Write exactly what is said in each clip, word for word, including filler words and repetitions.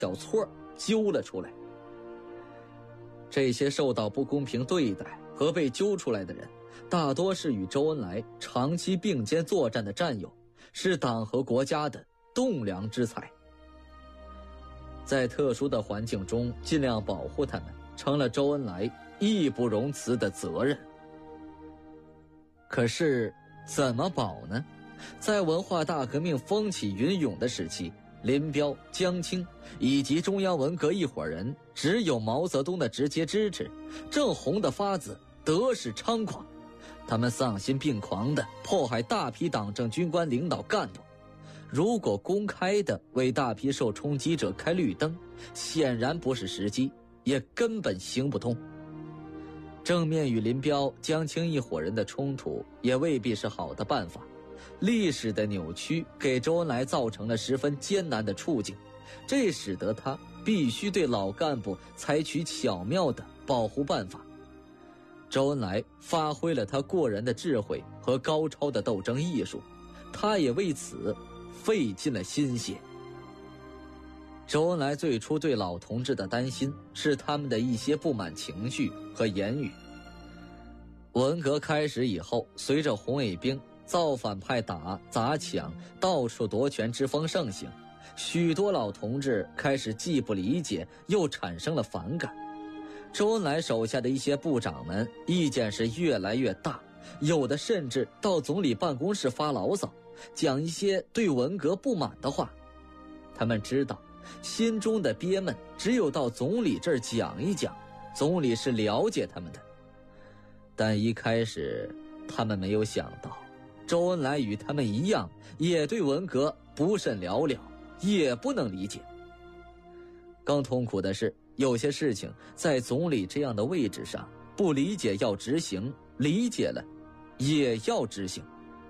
小撮揪了出来。这些受到不公平对待和被揪出来的人，大多是与周恩来长期并肩作战的战友，是党和国家的栋梁之才。在特殊的环境中尽量保护他们，成了周恩来义不容辞的责任。可是怎么保呢？在文化大革命风起云涌的时期，林彪、江青以及中央文革一伙人只有毛泽东的直接支持，正红得发紫，得势猖狂。他们丧心病狂地迫害大批党政军官领导干部，如果公开地为大批受冲击者开绿灯，显然不是时机，也根本行不通。正面与林彪、江青一伙人的冲突也未必是好的办法。历史的扭曲给周恩来造成了十分艰难的处境，这使得他必须对老干部采取巧妙的保护办法。周恩来发挥了他过人的智慧和高超的斗争艺术，他也为此费尽了心血。周恩来最初对老同志的担心是他们的一些不满情绪和言语。文革开始以后，随着红卫兵造反派打砸抢到处夺权之风盛行，许多老同志开始既不理解又产生了反感。周恩来手下的一些部长们意见是越来越大，有的甚至到总理办公室发牢骚，讲一些对文革不满的话。他们知道心中的憋闷只有到总理这儿讲一讲，总理是了解他们的。但一开始他们没有想到，周恩来与他们一样，也对文革不甚了了，也不能理解。更痛苦的是，有些事情在总理这样的位置上，不理解要执行，理解了也要执行。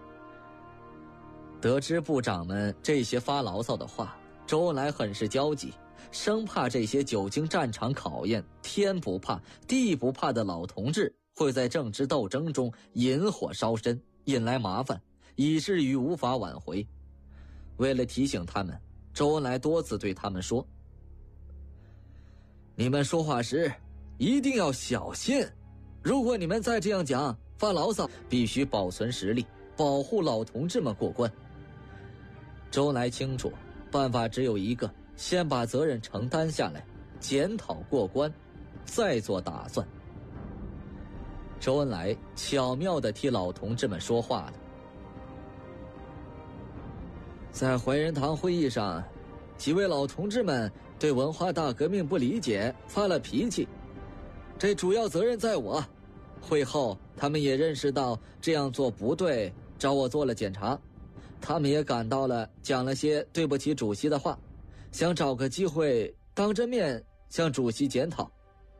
得知部长们这些发牢骚的话，周恩来很是焦急，生怕这些久经战场考验、天不怕地不怕的老同志会在政治斗争中引火烧身，引来麻烦，以至于无法挽回。为了提醒他们，周恩来多次对他们说，你们说话时一定要小心，如果你们再这样讲发牢骚，必须保存实力，保护老同志们过关。周恩来清楚，办法只有一个，先把责任承担下来，检讨过关，再做打算。周恩来巧妙地替老同志们说话了。在怀仁堂会议上，几位老同志们对文化大革命不理解，发了脾气，这主要责任在我。会后他们也认识到这样做不对，找我做了检查，他们也感到了，讲了些对不起主席的话，想找个机会当着面向主席检讨。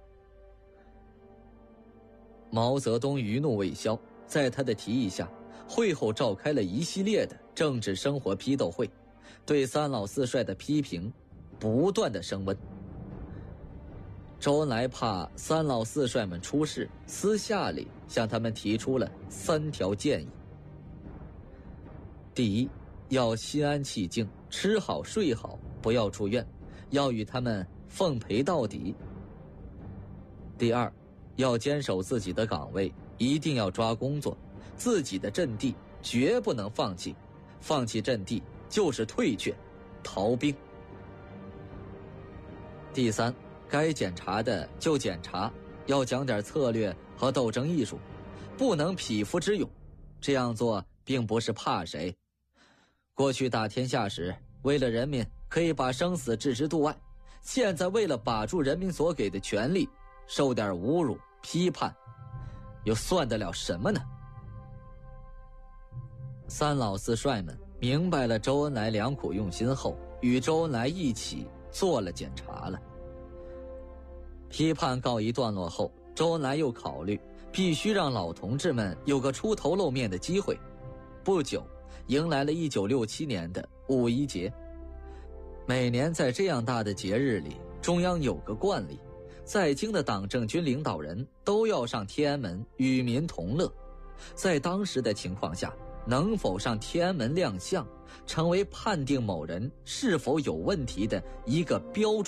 毛泽东余怒未消，在他的提议下，会后召开了一系列的政治生活批斗会，对三老四帅的批评不断的升温。周恩来怕三老四帅们出事，私下里向他们提出了三条建议。第一，要心安气静，吃好睡好，不要住院，要与他们奉陪到底。第二，要坚守自己的岗位，一定要抓工作，自己的阵地绝不能放弃，放弃阵地就是退却、逃兵。第三，该检查的就检查，要讲点策略和斗争艺术，不能匹夫之勇。这样做并不是怕谁。过去打天下时，为了人民可以把生死置之度外，现在为了把住人民所给的权利，受点侮辱、批判，又算得了什么呢？三老四帅们明白了周恩来良苦用心后，与周恩来一起做了检查了。批判告一段落后，周恩来又考虑必须让老同志们有个出头露面的机会。不久，迎来了一九六七年的五一节。每年在这样大的节日里，中央有个惯例，在京的党政军领导人都要上天安门与民同乐。在当时的情况下，能否上天安门亮相，成为判定某人是否有问题的一个标准。